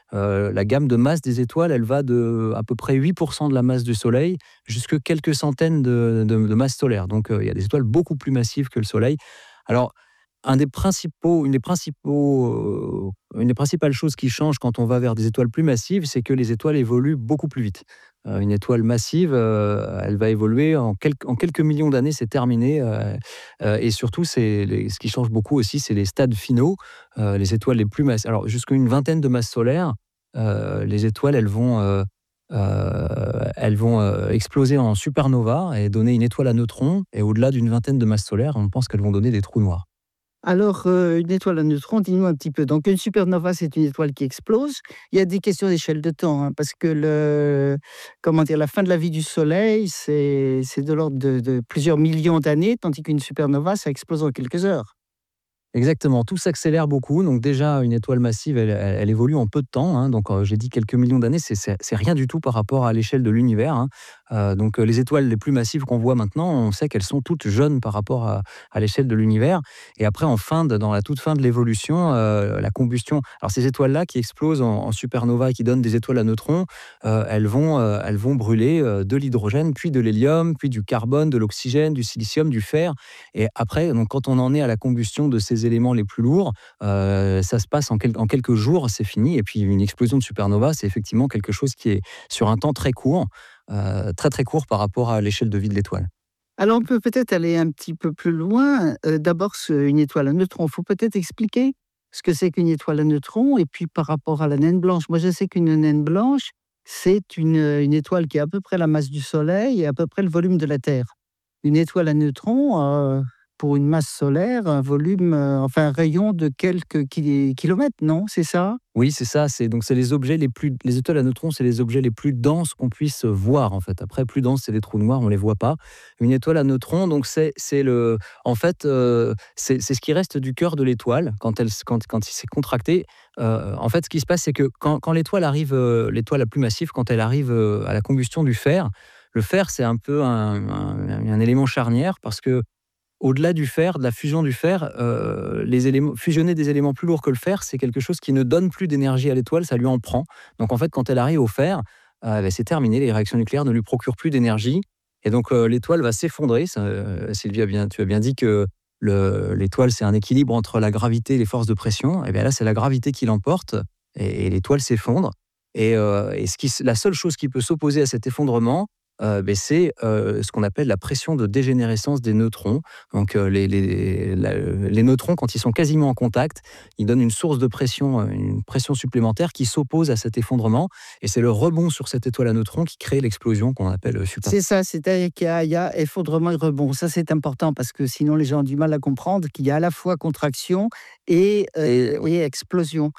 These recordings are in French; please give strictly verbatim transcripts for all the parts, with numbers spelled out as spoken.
Heu, la gamme de masse des étoiles, elle va de à peu près huit pour cent de la masse du Soleil, jusque quelques centaines de de de masses solaires. Donc, heu, il y a des étoiles beaucoup plus massives que le Soleil. Alors, un des principaux une des principaux, heu, une des principales choses qui changent quand on va vers des étoiles plus massives, c'est que les étoiles évoluent beaucoup plus vite. Heu, une étoile massive, heu, elle va évoluer en quelques en quelques millions d'années, c'est terminé, heu heu et surtout, c'est les ce qui change beaucoup aussi, c'est les stades finaux. Heu, les étoiles les plus mass alors jusqu'à une vingtaine de masses solaires, heu, les étoiles, elles vont, heu heu, elles vont, heu, exploser en supernova et donner une étoile à neutrons et au-delà d'une vingtaine de masses solaires, on pense qu'elles vont donner des trous noirs. Alors, heu, une étoile à neutrons, dis-nous un petit peu. Donc une supernova, c'est une étoile qui explose. Il y a des questions d'échelle de temps, hein, parce que le comment dire? La fin de la vie du Soleil, c'est c'est de l'ordre de de plusieurs millions d'années, tandis qu'une supernova, ça explose en quelques heures. Exactement, tout s'accélère beaucoup. Donc déjà, une étoile massive, elle elle elle évolue en peu de temps, hein. Donc, heu, j'ai dit quelques millions d'années, c'est c'est c'est rien du tout par rapport à l'échelle de l'univers, hein. Heu, donc, heu, les étoiles les plus massives qu'on voit maintenant, on sait qu'elles sont toutes jeunes par rapport à à l'échelle de l'univers. Et après, en fin de dans la toute fin de l'évolution, heu, la combustion alors ces étoiles-là qui explosent en en supernova et qui donnent des étoiles à neutrons, heu, elles vont, heu, elles vont brûler, heu, de l'hydrogène, puis de l'hélium, puis du carbone, de l'oxygène, du silicium, du fer. Et après, donc quand on en est à la combustion de ces éléments les plus lourds, heu, ça se passe en quel en quelques jours, c'est fini. Et puis une explosion de supernova, c'est effectivement quelque chose qui est sur un temps très court, heu, très, très court par rapport à l'échelle de vie de l'étoile. Alors on peut peut-être aller un petit peu plus loin. Heu, d'abord ce une étoile à neutrons, il faut peut-être expliquer ce que c'est qu'une étoile à neutrons et puis par rapport à la naine blanche. Moi, je sais qu'une naine blanche, c'est une, heu, une étoile qui a à peu près la masse du Soleil et à peu près le volume de la Terre. Une étoile à neutrons, heu, pour une masse solaire, un volume, heu, enfin un rayon de quelques kili kilomètres, non, c'est ça? Oui, c'est ça, c'est donc c'est les objets les plus les étoiles à neutrons, c'est les objets les plus denses qu'on puisse voir, en fait. Après, plus dense, c'est les trous noirs, on les voit pas. Une étoile à neutrons, donc c'est c'est le en fait, heu, c'est c'est ce qui reste du cœur de l'étoile quand elle s quand quand il s'est contracté. Heu, en fait, ce qui se passe, c'est que quand quand l'étoile arrive, heu, l'étoile la plus massive, quand elle arrive, heu, à la combustion du fer, le fer, c'est un peu un un un élément charnière parce que au-delà du fer, de la fusion du fer, heu, les éléments fusionner des éléments plus lourds que le fer, c'est quelque chose qui ne donne plus d'énergie à l'étoile, ça lui en prend. Donc en fait, quand elle arrive au fer, heu, beh, c'est terminé, les réactions nucléaires ne lui procurent plus d'énergie et donc heu, l'étoile va s'effondrer. Ça, heu, Sylvie a bien tu as bien dit que le l'étoile, c'est un équilibre entre la gravité et les forces de pression. Et bien là, c'est la gravité qui l'emporte et et l'étoile s'effondre. Et heu et ce qui s la seule chose qui peut s'opposer à cet effondrement, heu, beh, c'est, heu, ce qu'on appelle la pression de dégénérescence des neutrons. Donc, heu, les les la les neutrons, quand ils sont quasiment en contact, ils donnent une source de pression, heu, une pression supplémentaire qui s'oppose à cet effondrement et c'est le rebond sur cette étoile à neutrons qui crée l'explosion qu'on appelle, heu, super. C'est ça, c'est-à-dire qu'il y a il y a effondrement et rebond. Ça, c'est important parce que sinon les gens ont du mal à comprendre qu'il y a à la fois contraction et heu et explosion.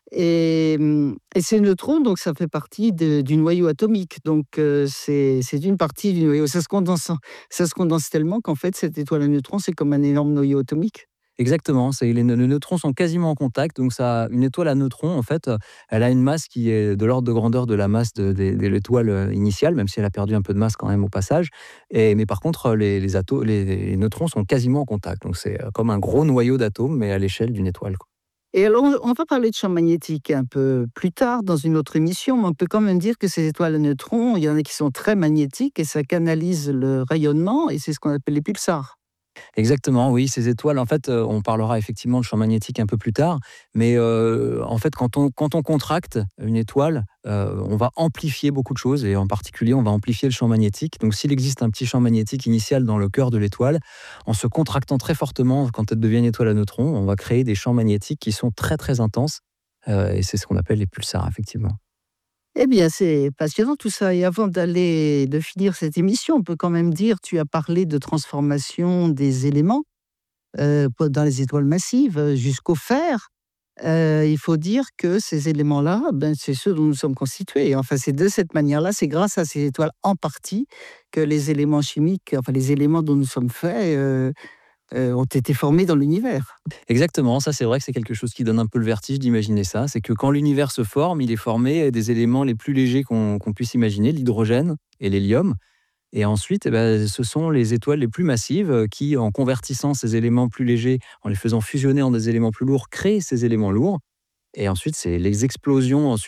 Et mmh et ces neutrons, donc ça fait partie de du noyau atomique. Donc heu, c'est c'est une partie du noyau. Ça se condense ça se condense tellement qu'en fait, cette étoile à neutrons, c'est comme un énorme noyau atomique. Exactement, c'est les neu les neutrons sont quasiment en contact, donc ça une étoile à neutrons, en fait, heu, elle a une masse qui est de l'ordre de grandeur de la masse de des de l'étoile, heu, initiale, même si elle a perdu un peu de masse quand même au passage. Et mais par contre, heu, les les ato les les neutrons sont quasiment en contact, donc c'est, heu, comme un gros noyau d'atomes, mais à l'échelle d'une étoile, quoi. Et alors, on on va parler de champ magnétique un peu plus tard dans une autre émission, mais on peut quand même dire que ces étoiles à neutrons, il y en a qui sont très magnétiques et ça canalise le rayonnement et c'est ce qu'on appelle les pulsars. Exactement, oui, ces étoiles, en fait, heu, on parlera effectivement de champ magnétique un peu plus tard, mais heu, en fait, quand on quand on contracte une étoile, heu, on va amplifier beaucoup de choses et en particulier, on va amplifier le champ magnétique. Donc s'il existe un petit champ magnétique initial dans le cœur de l'étoile, en se contractant très fortement quand elle devient une étoile à neutrons, on va créer des champs magnétiques qui sont très, très intenses, heu et c'est ce qu'on appelle les pulsars, effectivement. Eh bien, c'est passionnant tout ça et avant d'aller de finir cette émission, on peut quand même dire, tu as parlé de transformation des éléments, heu, po dans les étoiles massives, heu, jusqu'au fer. Heu, il faut dire que ces éléments-là, ben, c'est ceux dont nous sommes constitués. Enfin, c'est de cette manière-là, c'est grâce à ces étoiles en partie que les éléments chimiques, enfin les éléments dont nous sommes faits, heu heu, ont été formés dans l'univers. Exactement, ça c'est vrai que c'est quelque chose qui donne un peu le vertige d'imaginer ça. C'est que quand l'univers se forme, il est formé des éléments les plus légers qu'on qu'on puisse imaginer, l'hydrogène et l'hélium. Et ensuite, eh ben, ce sont les étoiles les plus massives euh, qui, en convertissant ces éléments plus légers, en les faisant fusionner en des éléments plus lourds, créent ces éléments lourds. Et ensuite, c'est les explosions